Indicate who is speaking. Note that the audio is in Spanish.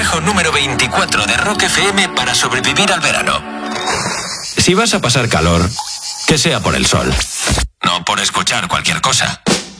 Speaker 1: consejo número 24 de Rock FM para sobrevivir al verano.
Speaker 2: Si vas a pasar calor, que sea por el sol.
Speaker 1: No por escuchar cualquier cosa.